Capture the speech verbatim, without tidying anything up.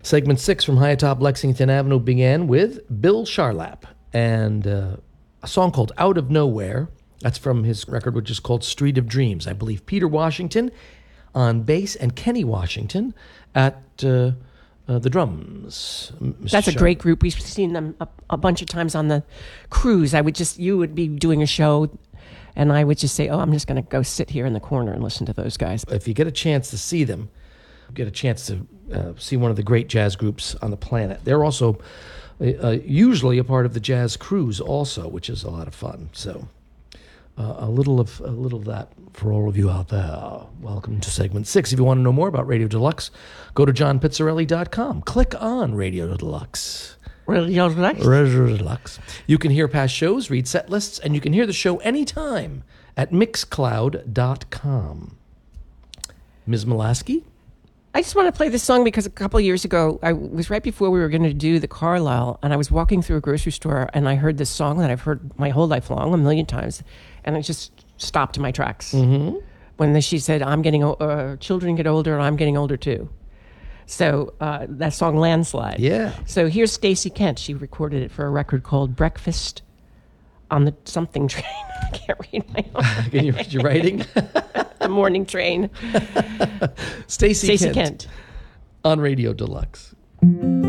Segment six from high atop Lexington Avenue began with Bill Charlap and uh, a song called Out of Nowhere. That's from his record, which is called Street of Dreams. I believe Peter Washington on bass and Kenny Washington at uh, uh, the drums. Mister That's a Charlap. great group. We've seen them a, a bunch of times on the cruise. I would just, you would be doing a show, and I would just say, oh, I'm just going to go sit here in the corner and listen to those guys. If you get a chance to see them, get a chance to uh, see one of the great jazz groups on the planet. They're also uh, usually a part of the Jazz Cruise also, which is a lot of fun. So uh, a little of a little of that for all of you out there. Welcome to segment six. If you want to know more about Radio Deluxe, go to john pizzarelli dot com. Click on Radio Deluxe. Radio Deluxe? Radio Deluxe. You can hear past shows, read set lists, and you can hear the show anytime at mixcloud dot com. Miz Molaski? I just want to play this song because a couple of years ago, I was right before we were going to do the Carlisle, and I was walking through a grocery store, and I heard this song that I've heard my whole life long, a million times, and I just stopped in my tracks. Mm-hmm. When the, she said, I'm getting, uh, children get older, and I'm getting older too. So uh, that song, Landslide. Yeah. So here's Stacey Kent. She recorded it for a record called Breakfast on the something train. I can't read my own. Can you read your writing? The morning train. Stacey Stacey Kent, Kent on Radio Deluxe.